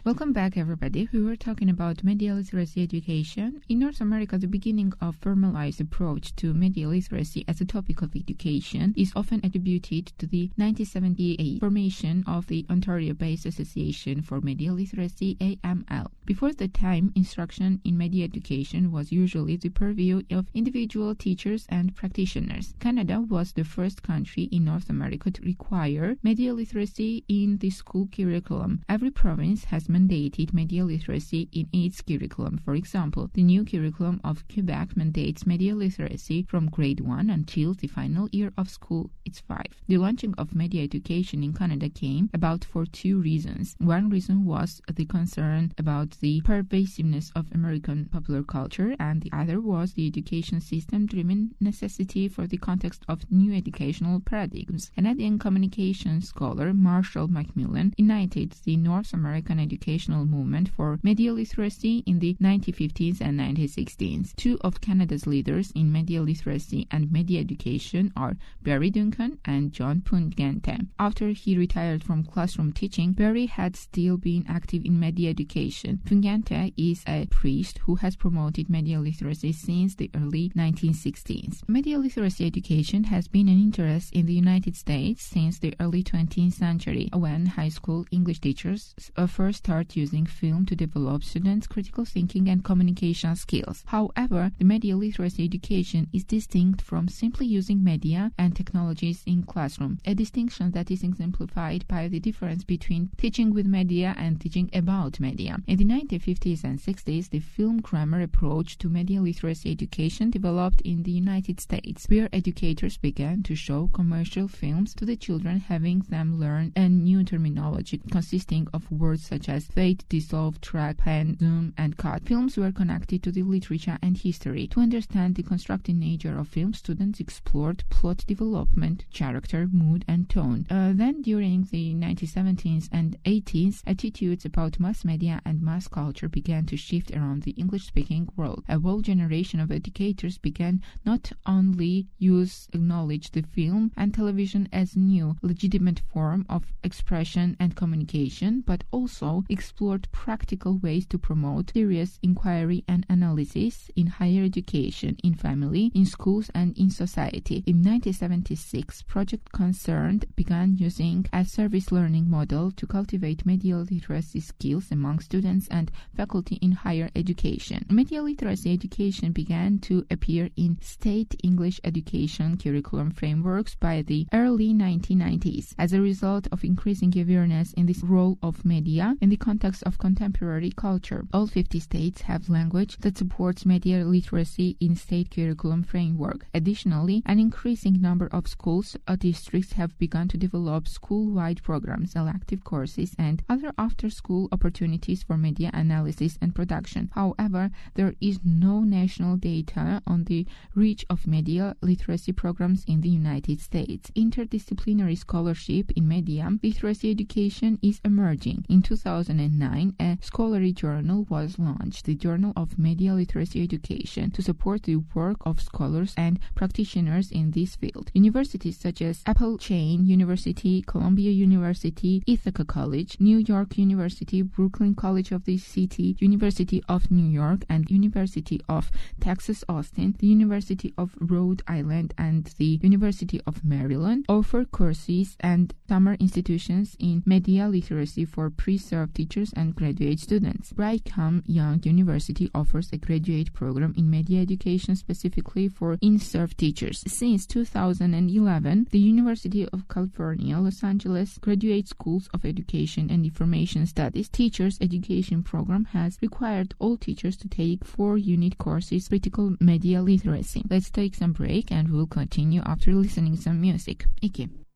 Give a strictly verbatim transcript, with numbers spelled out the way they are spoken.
Welcome back, everybody. We were talking about media literacy education. In North America, the beginning of formalized approach to media literacy as a topic of education is often attributed to the nineteen seventy-eight formation of the Ontario-based Association for Media Literacy, A M L. Before the time, instruction in media education was usually the purview of individual teachers and practitioners. Canada was the first country in North America to require media literacy in the school curriculum. Every province has mandated media literacy in its curriculum. For example, the new curriculum of Quebec mandates media literacy from grade one until the final year of school. It's five. The launching of media education in Canada came about for two reasons. One reason was the concern about the pervasiveness of American popular culture, and the other was the education system-driven necessity for the context of new educational paradigms. Canadian communication scholar Marshall McMillan ignited the North American educational movement for media literacy in the nineteen fifties and nineteen sixties. Two of Canada's leaders in media literacy and media education are Barry Duncan and John Pungente. After he retired from classroom teaching, Barry had still been active in media education. Pungente is a priest who has promoted media literacy since the early nineteen sixties. Media literacy education has been an interest in the United States since the early twentieth century, when high school English teachers first start using film to develop students' critical thinking and communication skills. However, the media literacy education is distinct from simply using media and technologies in classroom, a distinction that is exemplified by the difference between teaching with media and teaching about media. In the nineteen fifties and sixties, the film grammar approach to media literacy education developed in the United States, where educators began to show commercial films to the children, having them learn a new terminology consisting of words such as fade, dissolve, track, pan, zoom, and cut. Films were connected to the literature and history. To understand the constructed nature of film, students explored plot development, character, mood, and tone. Uh, then, during the nineteen seventies and eighties, attitudes about mass media and mass culture began to shift around the English-speaking world. A whole generation of educators began not only use acknowledge the film and television as new, legitimate form of expression and communication, but also explored practical ways to promote serious inquiry and analysis in higher education, in family, in schools, and in society. In nineteen seventy-six, Project Concerned began using a service learning model to cultivate media literacy skills among students and faculty in higher education. Media literacy education began to appear in state English education curriculum frameworks by the early nineteen nineties. As a result of increasing awareness in this role of media in the context of contemporary culture, all fifty states have language that supports media literacy in state curriculum framework. Additionally, an increasing number of schools or districts have begun to develop school-wide programs, elective courses, and other after-school opportunities for media analysis and production. However, there is no national data on the reach of media literacy programs in the United States. Interdisciplinary scholarship in media literacy education is emerging. In two thousand nine, a scholarly journal was launched, the Journal of Media Literacy Education, to support the work of scholars and practitioners in this field. Universities such as Appalachian University, Columbia University, Ithaca College, New York University, Brooklyn College of the City, University of New York, and University of Texas Austin, the University of Rhode Island, and the University of Maryland offer courses and summer institutions in media literacy for pre-served teachers and graduate students. Brigham Young University offers a graduate program in media education specifically for in-served teachers. Since two thousand eleven, the University of California, Los Angeles Graduate Schools of Education and Information Studies Teachers Education Program has required all teachers to take four-unit courses critical media literacy. Let's take some break and we'll continue after listening some music. Iki.